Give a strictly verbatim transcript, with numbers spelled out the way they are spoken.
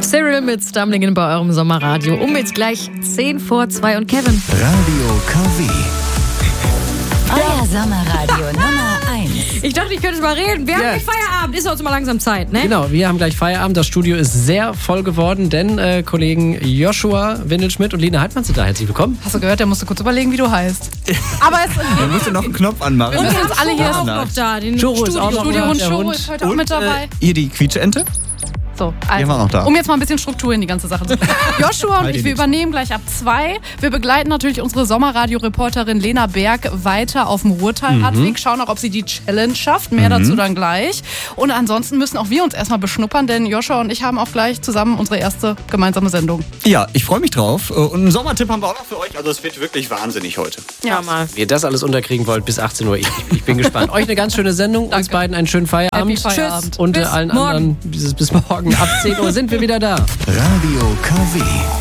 Cyril mit Stumbling bei eurem Sommerradio. Um jetzt gleich zehn vor zwei und Kevin. Radio K W. Euer Sommerradio Nummer eins. Ich dachte, ich könnte mal reden. Wir haben Ja. gleich Feierabend. Ist uns mal langsam Zeit, ne? Genau, wir haben gleich Feierabend. Das Studio ist sehr voll geworden, denn äh, Kollegen Joshua Windelschmidt und Lina Heidmann sind da. Herzlich willkommen. Hast du gehört, der musste kurz überlegen, wie du heißt. Aber es Man müsste noch einen Knopf anmachen. Wir müssen uns alle hier auch noch da. Den Joro ist auch noch Studio da, und der Show Hund. ist heute auch Und mit dabei. äh, hier die Quietscheente. So, Die haben wir also, noch da. um jetzt mal ein bisschen Struktur in die ganze Sache zu bringen. Joshua und ich, wir übernehmen gleich ab zwei. Wir begleiten natürlich unsere Sommerradio-Reporterin Lena Berg weiter auf dem Ruhrtal-Radweg. Schauen auch, ob sie die Challenge schafft. Mehr dazu dann gleich. Und ansonsten müssen auch wir uns erstmal beschnuppern, denn Joshua und ich haben auch gleich zusammen unsere erste gemeinsame Sendung. Ja, ich freue mich drauf. Und einen Sommertipp haben wir auch noch für euch. Also es wird wirklich wahnsinnig heute. Ja, mal. Wie ihr das alles unterkriegen wollt bis achtzehn Uhr. Ich, ich bin gespannt. Euch eine ganz schöne Sendung. Uns beiden einen schönen Feierabend. Happy Feierabend. Und äh, Bis allen morgen. anderen dieses bis morgen. Ab zehn Uhr sind wir wieder da. Radio K W.